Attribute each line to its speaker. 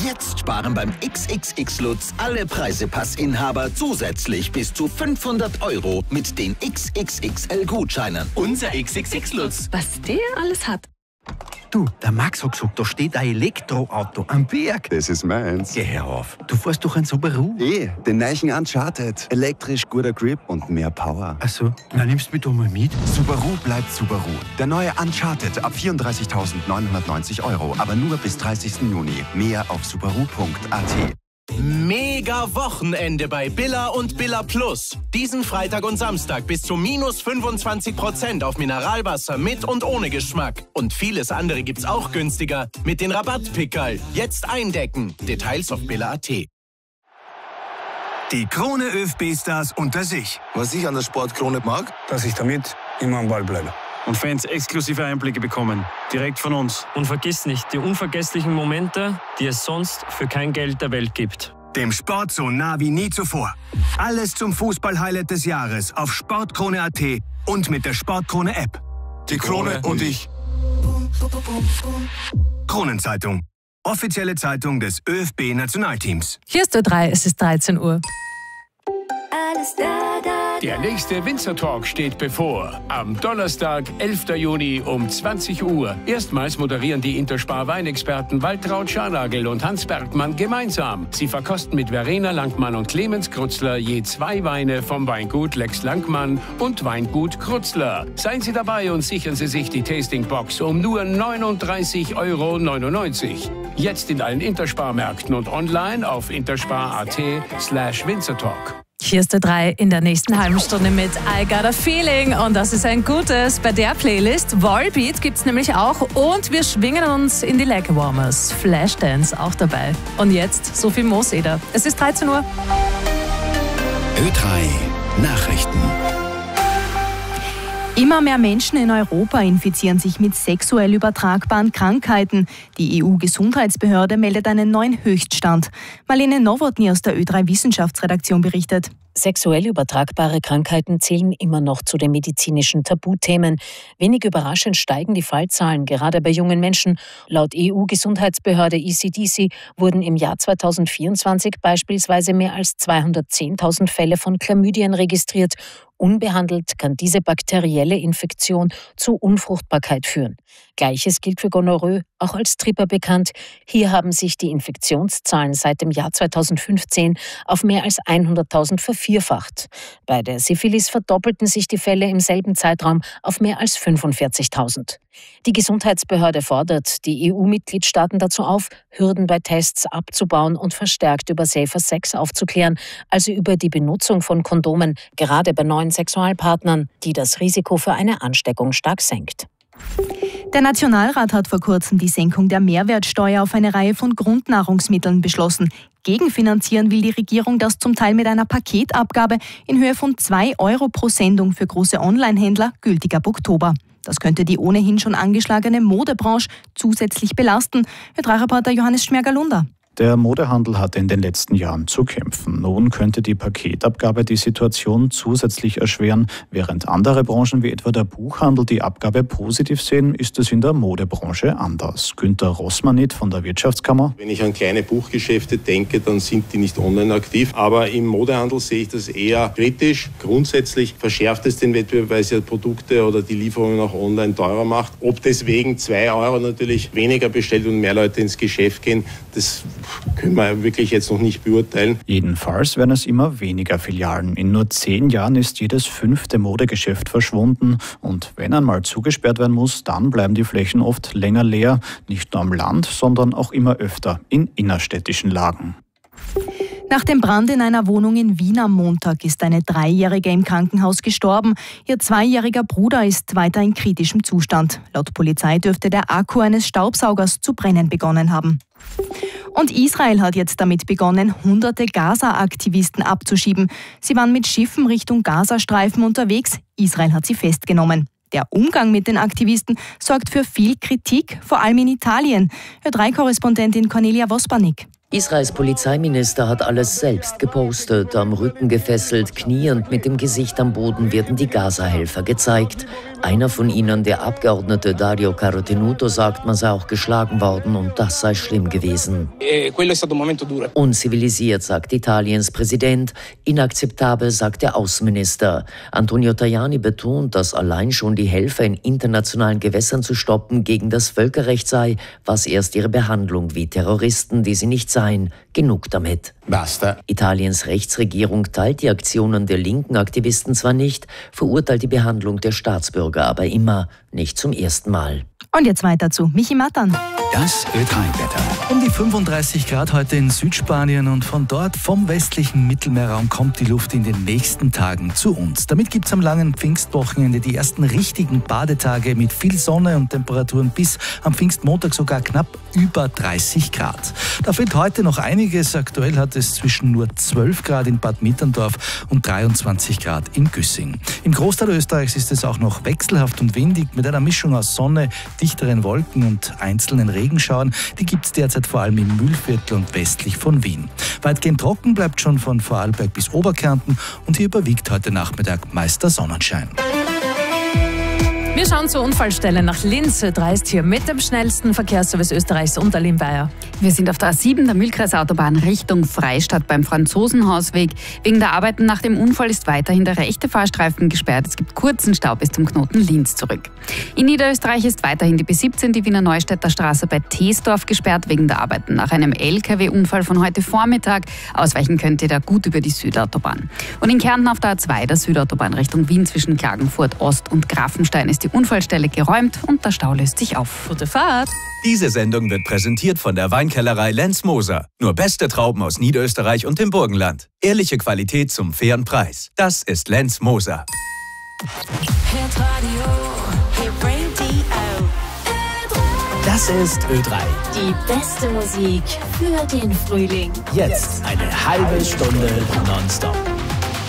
Speaker 1: Jetzt sparen beim XXX Lutz alle Preisepassinhaber zusätzlich bis zu 500 € mit den XXXL-Gutscheinen.
Speaker 2: Unser XXX Lutz.
Speaker 3: Was der alles hat.
Speaker 4: Du, der Max hat gesagt, da steht ein Elektroauto am Berg.
Speaker 5: Das ist meins.
Speaker 4: Geh hör auf. Du fährst doch ein Subaru.
Speaker 5: Den neuen Uncharted. Elektrisch, guter Grip und mehr Power.
Speaker 4: Ach so, na nimmst du mich doch mal mit.
Speaker 5: Subaru bleibt Subaru. Der neue Uncharted ab 34.990 €. Aber nur bis 30. Juni. Mehr auf subaru.at.
Speaker 2: Mega Wochenende bei Billa und Billa Plus. Diesen Freitag und Samstag bis zu minus 25% auf Mineralwasser mit und ohne Geschmack. Und vieles andere gibt's auch günstiger mit den Rabattpickerl. Jetzt eindecken. Details auf billa.at.
Speaker 6: Die Krone ÖFB-Stars unter sich.
Speaker 7: Was ich an der Sportkrone mag,
Speaker 8: dass ich damit immer am Ball bleibe.
Speaker 9: Und Fans exklusive Einblicke bekommen, direkt von uns.
Speaker 10: Und vergiss nicht die unvergesslichen Momente, die es sonst für kein Geld der Welt gibt.
Speaker 6: Dem Sport so nah wie nie zuvor. Alles zum Fußball-Highlight des Jahres auf sportkrone.at und mit der Sportkrone-App.
Speaker 7: die Krone und ich.
Speaker 6: Kronenzeitung. Offizielle Zeitung des ÖFB-Nationalteams.
Speaker 3: Hier ist Ö3, es ist 13 Uhr.
Speaker 11: Alles da, da.
Speaker 12: Der nächste Winzer Talk steht bevor. Am Donnerstag, 11. Juni um 20 Uhr. Erstmals moderieren die Interspar Weinexperten Waltraud Scharnagel und Hans Bergmann gemeinsam. Sie verkosten mit Verena Langmann und Clemens Krutzler je 2 Weine vom Weingut Lex Langmann und Weingut Krutzler. Seien Sie dabei und sichern Sie sich die Tastingbox um nur 39,99 €. Jetzt in allen Interspar-Märkten und online auf interspar.at/Winzertalk.
Speaker 3: Hier ist Ö3 in der nächsten halben Stunde mit I Got a Feeling. Und das ist ein gutes. Bei der Playlist Volbeat gibt's nämlich auch. Und wir schwingen uns in die Leg Warmers. Flashdance auch dabei. Und jetzt Sophie Mooseder. Es ist 13 Uhr.
Speaker 1: Ö3 Nachrichten.
Speaker 13: Immer mehr Menschen in Europa infizieren sich mit sexuell übertragbaren Krankheiten. Die EU-Gesundheitsbehörde meldet einen neuen Höchststand. Marlene Nowotny aus der Ö3 Wissenschaftsredaktion berichtet.
Speaker 14: Sexuell übertragbare Krankheiten zählen immer noch zu den medizinischen Tabuthemen. Wenig überraschend steigen die Fallzahlen, gerade bei jungen Menschen. Laut EU-Gesundheitsbehörde ECDC wurden im Jahr 2024 beispielsweise mehr als 210.000 Fälle von Chlamydien registriert. Unbehandelt kann diese bakterielle Infektion zu Unfruchtbarkeit führen. Gleiches gilt für Gonorrhoe, auch als Tripper bekannt. Hier haben sich die Infektionszahlen seit dem Jahr 2015 auf mehr als 100.000 vervierfacht. Bei der Syphilis verdoppelten sich die Fälle im selben Zeitraum auf mehr als 45.000. Die Gesundheitsbehörde fordert die EU-Mitgliedstaaten dazu auf, Hürden bei Tests abzubauen und verstärkt über Safer Sex aufzuklären, also über die Benutzung von Kondomen, gerade bei neuen Sexualpartnern, die das Risiko für eine Ansteckung stark senkt.
Speaker 13: Der Nationalrat hat vor kurzem die Senkung der Mehrwertsteuer auf eine Reihe von Grundnahrungsmitteln beschlossen. Gegenfinanzieren will die Regierung das zum Teil mit einer Paketabgabe in Höhe von 2 € pro Sendung für große Onlinehändler, gültig ab Oktober. Das könnte die ohnehin schon angeschlagene Modebranche zusätzlich belasten. Ö3-Reporter Johannes Schmergalunder.
Speaker 15: Der Modehandel hatte in den letzten Jahren zu kämpfen. Nun könnte die Paketabgabe die Situation zusätzlich erschweren. Während andere Branchen wie etwa der Buchhandel die Abgabe positiv sehen, ist es in der Modebranche anders. Günter Rossmanit von der Wirtschaftskammer.
Speaker 16: Wenn ich an kleine Buchgeschäfte denke, dann sind die nicht online aktiv. Aber im Modehandel sehe ich das eher kritisch. Grundsätzlich verschärft es den Wettbewerb, weil es ja Produkte oder die Lieferungen auch online teurer macht. Ob deswegen 2 € natürlich weniger bestellt und mehr Leute ins Geschäft gehen, das können wir wirklich jetzt noch nicht beurteilen.
Speaker 15: Jedenfalls werden es immer weniger Filialen. In nur 10 Jahren ist jedes 5. Modegeschäft verschwunden. Und wenn einmal zugesperrt werden muss, dann bleiben die Flächen oft länger leer. Nicht nur am Land, sondern auch immer öfter in innerstädtischen Lagen.
Speaker 13: Nach dem Brand in einer Wohnung in Wien am Montag ist eine 3-Jährige im Krankenhaus gestorben. Ihr 2-jähriger Bruder ist weiter in kritischem Zustand. Laut Polizei dürfte der Akku eines Staubsaugers zu brennen begonnen haben. Und Israel hat jetzt damit begonnen, hunderte Gaza-Aktivisten abzuschieben. Sie waren mit Schiffen Richtung Gazastreifen unterwegs. Israel hat sie festgenommen. Der Umgang mit den Aktivisten sorgt für viel Kritik, vor allem in Italien. Ö3-Korrespondentin Cornelia Vospanik.
Speaker 17: Israels Polizeiminister hat alles selbst gepostet. Am Rücken gefesselt, kniend mit dem Gesicht am Boden werden die Gaza-Helfer gezeigt. Einer von ihnen, der Abgeordnete Dario Carotenuto, sagt, man sei auch geschlagen worden und das sei schlimm gewesen. Unzivilisiert, sagt Italiens Präsident. Inakzeptabel, sagt der Außenminister. Antonio Tajani betont, dass allein schon die Helfer in internationalen Gewässern zu stoppen gegen das Völkerrecht sei, was erst ihre Behandlung wie Terroristen, die sie nicht seien. Genug damit.
Speaker 18: Basta.
Speaker 17: Italiens Rechtsregierung teilt die Aktionen der linken Aktivisten zwar nicht, verurteilt die Behandlung der Staatsbürger aber immer, nicht zum ersten Mal.
Speaker 13: Und jetzt weiter zu Michi Mattern.
Speaker 19: Das Ö3-Wetter. Um die 35 Grad heute in Südspanien und von dort vom westlichen Mittelmeerraum kommt die Luft in den nächsten Tagen zu uns. Damit gibt es am langen Pfingstwochenende die ersten richtigen Badetage mit viel Sonne und Temperaturen bis am Pfingstmontag sogar knapp über 30 Grad. Da fehlt heute noch einiges. Aktuell hat es zwischen nur 12 Grad in Bad Mitterndorf und 23 Grad in Güssing. Im Großteil Österreichs ist es auch noch wechselhaft und windig mit einer Mischung aus Sonne, dichteren Wolken und einzelnen Regenschauern. Die gibt es derzeit vor allem im Mühlviertel und westlich von Wien. Weitgehend trocken bleibt schon von Vorarlberg bis Oberkärnten und hier überwiegt heute Nachmittag meist der Sonnenschein.
Speaker 3: Wir schauen zur Unfallstelle nach Linz. Ö3 ist hier mit dem schnellsten Verkehrsservice Österreichs unter Limbayer.
Speaker 20: Wir sind auf der A7 der Mühlkreisautobahn Richtung Freistadt beim Franzosenhausweg. Wegen der Arbeiten nach dem Unfall ist weiterhin der rechte Fahrstreifen gesperrt. Es gibt kurzen Stau bis zum Knoten Linz zurück. In Niederösterreich ist weiterhin die B17, die Wiener Neustädter Straße bei Teesdorf gesperrt wegen der Arbeiten nach einem LKW-Unfall von heute Vormittag. Ausweichen könnt ihr da gut über die Südautobahn. Und in Kärnten auf der A2 der Südautobahn Richtung Wien zwischen Klagenfurt Ost und Grafenstein ist die Unfallstelle geräumt und der Stau löst sich auf.
Speaker 3: Gute Fahrt!
Speaker 21: Diese Sendung wird präsentiert von der Weinkellerei Lenz Moser. Nur beste Trauben aus Niederösterreich und dem Burgenland. Ehrliche Qualität zum fairen Preis. Das ist Lenz Moser.
Speaker 22: Das ist Ö3.
Speaker 23: Die beste Musik für den Frühling.
Speaker 22: Jetzt eine halbe Stunde nonstop.